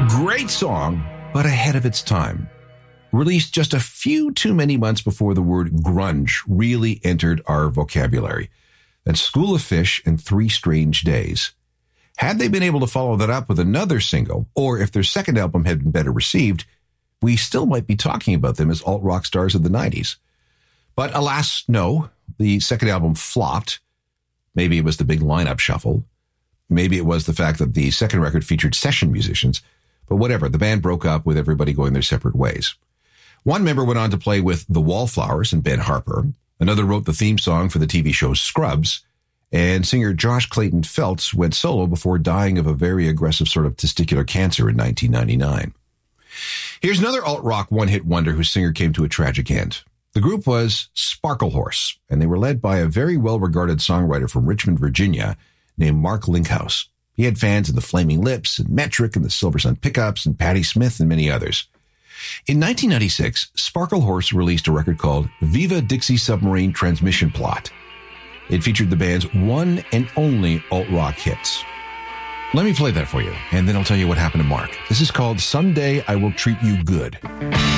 Great song, but ahead of its time. Released just a few too many months before the word grunge really entered our vocabulary. That's School of Fish and 3 Strange Days. Had they been able to follow that up with another single, or if their second album had been better received, we still might be talking about them as alt-rock stars of the 90s. But alas, no. The second album flopped. Maybe it was the big lineup shuffle. Maybe it was the fact that the second record featured session musicians. But whatever, the band broke up with everybody going their separate ways. One member went on to play with the Wallflowers and Ben Harper. Another wrote the theme song for the TV show Scrubs. And singer Josh Clayton Feltz went solo before dying of a very aggressive sort of testicular cancer in 1999. Here's another alt-rock one-hit wonder whose singer came to a tragic end. The group was Sparklehorse, and they were led by a very well-regarded songwriter from Richmond, Virginia, named Mark Linkhouse. He had fans in the Flaming Lips and Metric and the Silver Sun Pickups and Patti Smith and many others. In 1996, Sparklehorse released a record called Viva Dixie Submarine Transmission Plot. It featured the band's one and only alt-rock hits. Let me play that for you, and then I'll tell you what happened to Mark. This is called Someday I Will Treat You Good.